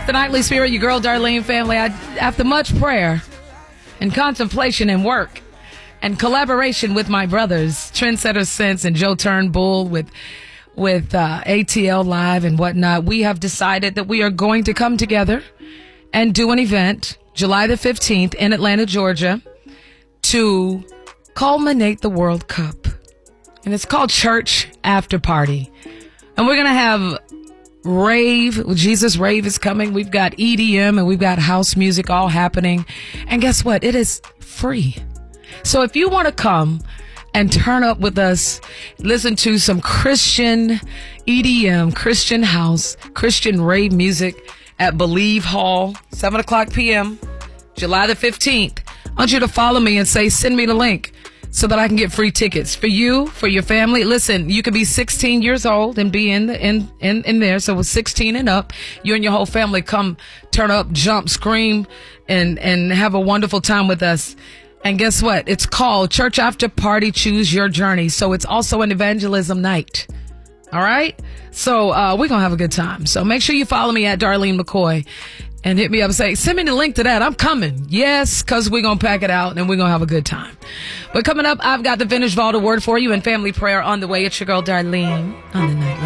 The Nightly Spirit, your girl Darlene family. After much prayer and contemplation and work and collaboration with my brothers, Trendsetter Sense and Joe Turnbull with ATL Live and whatnot, we have decided that we are going to come together and do an event July the 15th in Atlanta, Georgia, to culminate the World Cup. And it's called Church After Party. And we're going to have rave. Jesus Rave is coming. We've got EDM and we've got house music all happening. And guess what? It is free. So if you want to come and turn up with us, listen to some Christian EDM, Christian house, Christian rave music at Believe Hall, 7 o'clock p.m., July the 15th. I want you to follow me and say, send me the link so that I can get free tickets for you, for your family. Listen, you can be 16 years old and be in there. So with 16 and up, you and your whole family come turn up, jump, scream, and have a wonderful time with us. And guess what? It's called Church After Party, Choose Your Journey. So it's also an evangelism night. All right? So we're going to have a good time. So make sure you follow me at Darlene McCoy and hit me up and say, send me the link to that. I'm coming. Yes, because we're going to pack it out and we're going to have a good time. But coming up, I've got the Vintage Vault Award for you and family prayer on the way. It's your girl Darlene on the night.